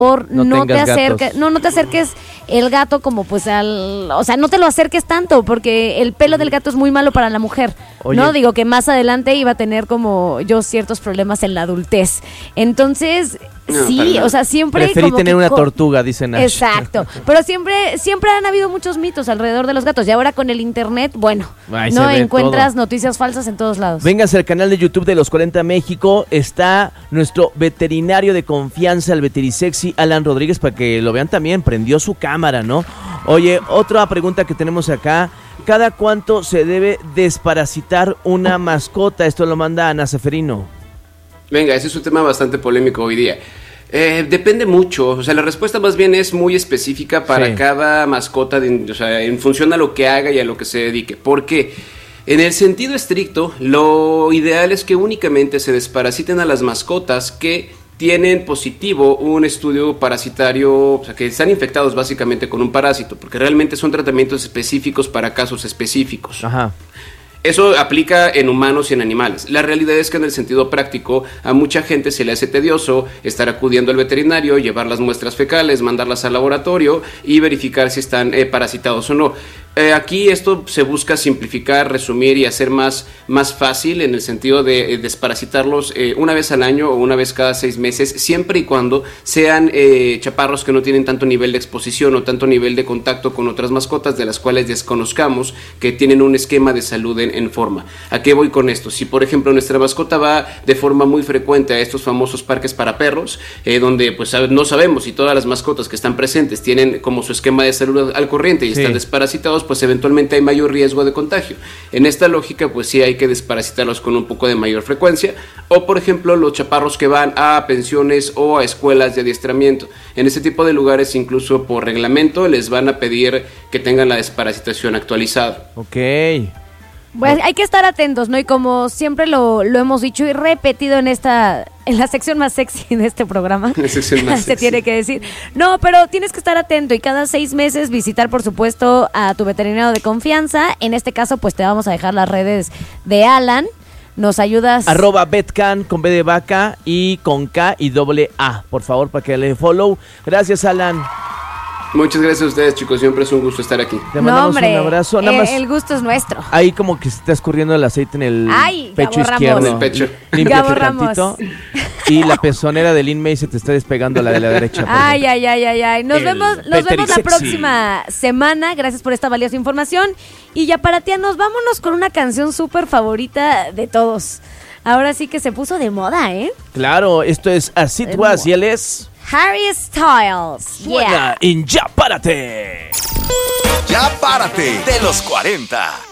no te acerques, no te acerques el gato como pues o sea, no te lo acerques tanto porque el pelo del gato es muy malo para la mujer. Oye. No digo que más adelante iba a tener como yo ciertos problemas en la adultez. Entonces, no, sí, o sea, siempre preferí como tener una tortuga, dice Nash. Exacto, pero siempre han habido muchos mitos alrededor de los gatos y ahora con el internet, bueno, no encuentras noticias falsas en todos lados. Véngase al canal de YouTube de Los 40 México, está nuestro veterinario de confianza, el Veterisexy, Alan Rodríguez, para que lo vean también, prendió su cámara, ¿no? Oye, otra pregunta que tenemos acá, ¿cada cuánto se debe desparasitar una mascota? Esto lo manda Ana Seferino. Venga, ese es un tema bastante polémico hoy día. Depende mucho, o sea, la respuesta más bien es muy específica para cada mascota, o sea, en función a lo que haga y a lo que se dedique. Porque en el sentido estricto, lo ideal es que únicamente se desparasiten a las mascotas que tienen positivo un estudio parasitario, o sea, que están infectados básicamente con un parásito, porque realmente son tratamientos específicos para casos específicos. Ajá. Eso aplica en humanos y en animales. La realidad es que en el sentido práctico a mucha gente se le hace tedioso estar acudiendo al veterinario, llevar las muestras fecales, mandarlas al laboratorio y verificar si están parasitados o no. Aquí esto se busca simplificar, resumir y hacer más fácil en el sentido de desparasitarlos una vez al año o una vez cada 6 meses, siempre y cuando sean chaparros que no tienen tanto nivel de exposición o tanto nivel de contacto con otras mascotas de las cuales desconozcamos que tienen un esquema de salud en forma. ¿A qué voy con esto? Si por ejemplo nuestra mascota va de forma muy frecuente a estos famosos parques para perros, donde pues no sabemos si todas las mascotas que están presentes tienen como su esquema de salud al corriente y están desparasitados, pues eventualmente hay mayor riesgo de contagio. En esta lógica, pues sí hay que desparasitarlos con un poco de mayor frecuencia. O por ejemplo, los chaparros que van a pensiones o a escuelas de adiestramiento. En este tipo de lugares, incluso por reglamento, les van a pedir que tengan la desparasitación actualizada. Ok. Pues hay que estar atentos, ¿no? Y como siempre lo hemos dicho y repetido en la sección más sexy de este programa, la sección más se tiene que decir. No, pero tienes que estar atento y cada 6 meses visitar, por supuesto, a tu veterinario de confianza. En este caso, pues te vamos a dejar las redes de Alan. Nos ayudas. @betcan con B de vaca y con K y AA. Por favor, para que le follow. Gracias, Alan. Muchas gracias a ustedes, chicos. Siempre es un gusto estar aquí. Le mandamos un abrazo. Nada más, el gusto es nuestro. Ahí como que se está escorriendo el aceite en el pecho izquierdo. En el pecho. Límpiate tantito. Y la pezonera de Lin May se te está despegando a la de la derecha. Ay. Nos vemos la próxima semana. Gracias por esta valiosa información. Y ya para ti, vámonos con una canción súper favorita de todos. Ahora sí que se puso de moda, ¿eh? Claro, esto es As It Was y él es Harry Styles. Suena en Ya Párate. Ya Párate de los 40.